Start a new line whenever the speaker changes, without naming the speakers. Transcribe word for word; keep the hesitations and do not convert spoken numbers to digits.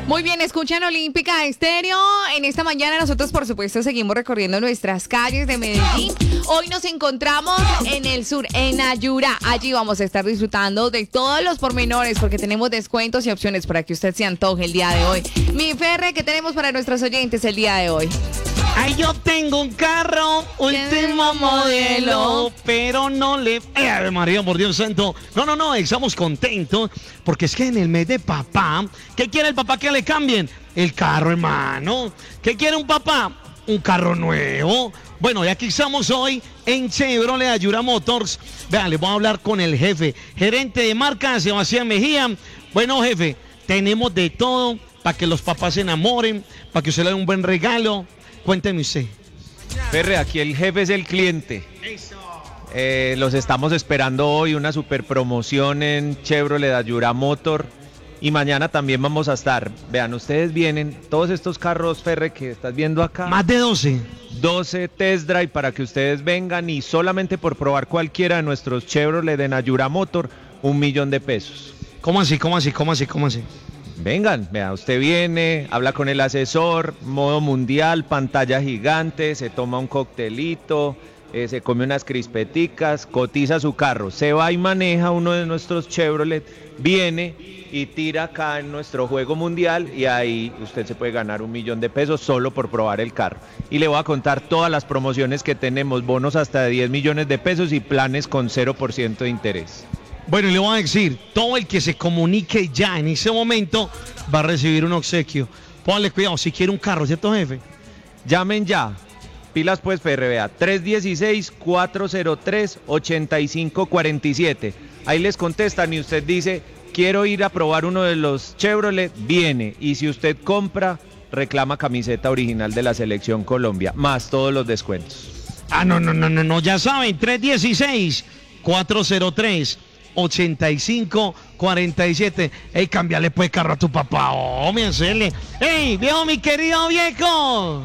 Muy bien, escuchan Olímpica Estéreo. En esta mañana nosotros, por supuesto, seguimos recorriendo nuestras calles de Medellín. Hoy nos encontramos en el sur, en Ayura. Allí vamos a estar disfrutando de todos los pormenores porque tenemos descuentos y opciones para que usted se antoje el día de hoy. Mi Ferre, ¿qué tenemos para nuestros oyentes el día de hoy?
Ay, yo tengo un carro, último modelo, pero no le... ¡Eh, María, por Dios santo! No, no, no, estamos contentos, porque es que en el mes de papá, ¿qué quiere el papá que le cambien? El carro, hermano. ¿Qué quiere un papá? Un carro nuevo. Bueno, y aquí estamos hoy en Chevrolet Ayura Motors. Vean, les voy a hablar con el jefe, gerente de marca, Sebastián Mejía. Bueno, jefe, tenemos de todo para que los papás se enamoren, para que usted le dé un buen regalo. Cuénteme usted.
Ferre, aquí el jefe es el cliente. Eh, los estamos esperando hoy, una super promoción en Chevrolet Ayura Motor. Y mañana también vamos a estar. Vean, ustedes vienen, todos estos carros, Ferre, que estás viendo acá.
Más de doce.
doce test drive para que ustedes vengan y solamente por probar cualquiera de nuestros Chevrolet en Ayura Motor, un millón de pesos.
¿Cómo así? ¿Cómo así? ¿Cómo así? ¿Cómo así?
Vengan, vea, usted viene, habla con el asesor, modo mundial, pantalla gigante, se toma un coctelito, eh, se come unas crispeticas, cotiza su carro, se va y maneja uno de nuestros Chevrolet, viene y tira acá en nuestro juego mundial y ahí usted se puede ganar un millón de pesos solo por probar el carro. Y le voy a contar todas las promociones que tenemos, bonos hasta de diez millones de pesos y planes con cero por ciento de interés.
Bueno, y le voy a decir, todo el que se comunique ya en ese momento va a recibir un obsequio. Póngale cuidado, si quiere un carro, ¿cierto, jefe?
Llamen ya. Pilas pues, Ferre, vea, tres uno seis, cuatro cero tres, ocho cinco cuatro siete. Ahí les contestan y usted dice, quiero ir a probar uno de los Chevrolet, viene. Y si usted compra, reclama camiseta original de la Selección Colombia, más todos los descuentos.
Ah, no, no, no, no, no, ya saben, tres uno seis, cuatro cero tres, ocho cinco cuatro siete. Ey, cámbiale pues carro a tu papá, oh, mi hacerle. Ey, viejo, mi querido viejo.